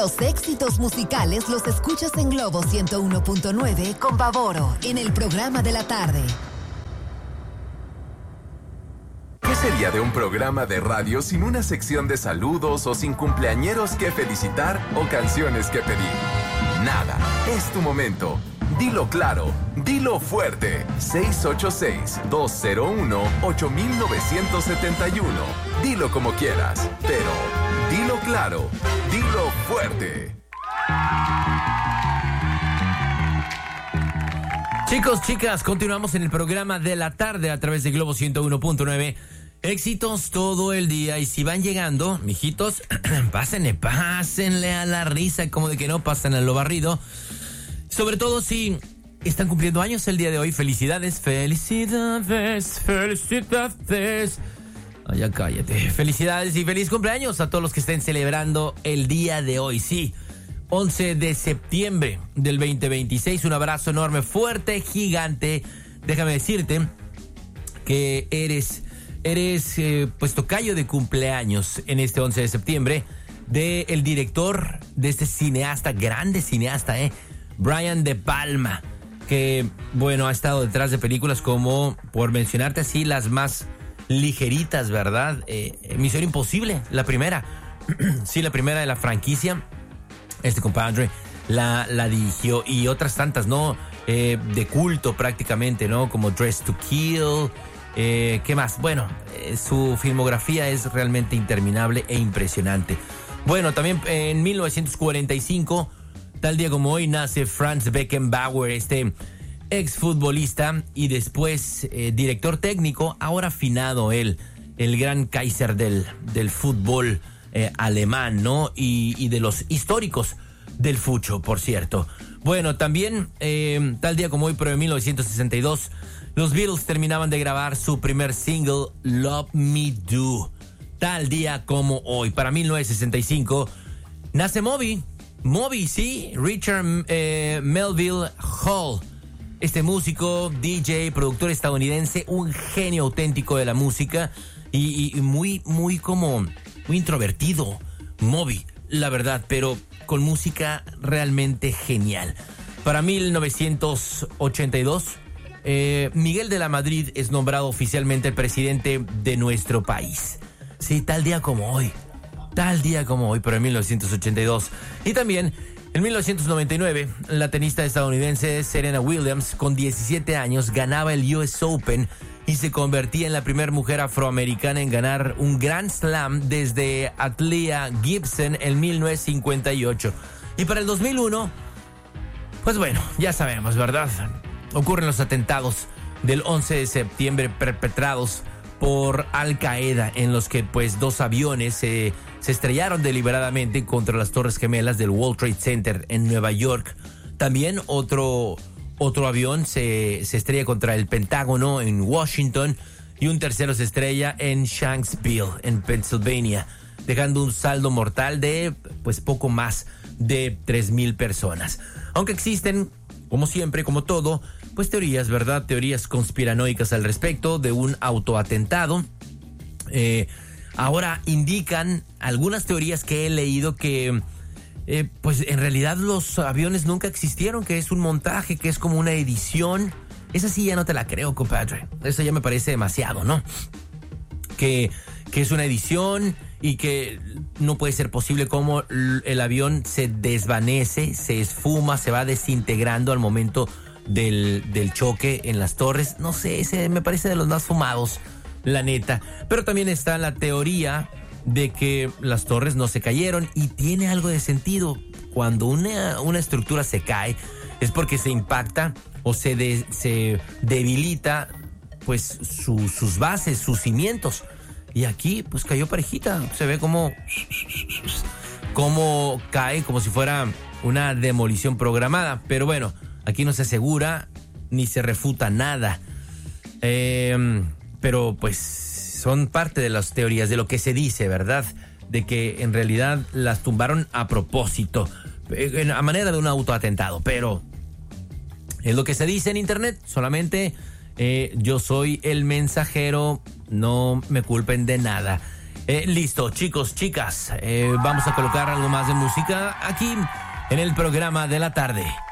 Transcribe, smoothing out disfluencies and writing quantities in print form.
Los éxitos musicales los escuchas en Globo 101.9 con Bavoro en el programa de la tarde. ¿Qué sería de un programa de radio sin una sección de saludos o sin cumpleañeros que felicitar o canciones que pedir? Nada, es tu momento. Dilo claro, dilo fuerte. 686-201-8971. Dilo como quieras, pero dilo claro, dilo fuerte. Chicos, chicas, continuamos en el programa de la tarde a través de Globo 101.9. Éxitos todo el día. Y si van llegando, mijitos, pásenle a la risa, como de que no pasan a lo barrido. Sobre todo si están cumpliendo años el día de hoy. Felicidades, felicidades, felicidades. Ay, ya cállate. Felicidades y feliz cumpleaños a todos los que estén celebrando el día de hoy. Sí, 11 de septiembre del 2026. Un abrazo enorme, fuerte, gigante. Déjame decirte que eres pues tocayo de cumpleaños en este 11 de septiembre del director de este cineasta, grande cineasta, Brian De Palma, que, bueno, ha estado detrás de películas como, por mencionarte así, las más ligeritas, ¿verdad? Misión Imposible, la primera. Sí, la primera de la franquicia. Este compadre la dirigió, y otras tantas, ¿no? De culto prácticamente, ¿no? Como Dress to Kill. ¿Qué más? Bueno, su filmografía es realmente interminable e impresionante. Bueno, también en 1945... tal día como hoy nace Franz Beckenbauer, este exfutbolista y después director técnico, ahora finado él, el gran Kaiser del fútbol alemán, ¿no? Y de los históricos del fucho, por cierto. Bueno, también tal día como hoy, pero en 1962, los Beatles terminaban de grabar su primer single, Love Me Do. Tal día como hoy, para 1965, nace Moby, sí, Richard Melville Hall. Este músico, DJ, productor estadounidense, un genio auténtico de la música y muy introvertido, Moby, la verdad, pero con música realmente genial. Para 1982, Miguel de la Madrid es nombrado oficialmente el presidente de nuestro país. Sí, tal día como hoy, pero en 1982. Y también en 1999, la tenista estadounidense Serena Williams, con 17 años, ganaba el US Open y se convertía en la primera mujer afroamericana en ganar un Grand Slam desde Atlia Gibson en 1958. Y para el 2001, pues bueno, ya sabemos, ¿verdad? Ocurren los atentados del 11 de septiembre perpetrados por Al Qaeda, en los que pues dos aviones se estrellaron deliberadamente contra las Torres Gemelas del World Trade Center en Nueva York. También otro avión se estrella contra el Pentágono en Washington, y un tercero se estrella en Shanksville, en Pennsylvania, dejando un saldo mortal de pues poco más de 3,000 personas. Aunque existen, como siempre, como todo, pues teorías, ¿verdad? Teorías conspiranoicas al respecto de un autoatentado. Ahora indican algunas teorías que he leído que pues en realidad los aviones nunca existieron, que es un montaje, que es como una edición. Esa sí ya no te la creo, compadre. Eso ya me parece demasiado, ¿no? Que es una edición y que no puede ser posible cómo el avión se desvanece, se esfuma, se va desintegrando al momento del choque en las torres. No sé, ese me parece de los más fumados, la neta. Pero también está la teoría de que las torres no se cayeron, y tiene algo de sentido. Cuando una estructura se cae es porque se impacta o se debilita pues sus bases, sus cimientos. Y aquí pues cayó parejita. Se ve como cae, como si fuera una demolición programada. Pero bueno, aquí no se asegura ni se refuta nada. Pero pues son parte de las teorías, de lo que se dice, ¿verdad? De que en realidad las tumbaron a propósito, a manera de un autoatentado. Pero es lo que se dice en internet. Solamente yo soy el mensajero, no me culpen de nada. Listo, chicos, chicas. Vamos a colocar algo más de música aquí en el programa de la tarde.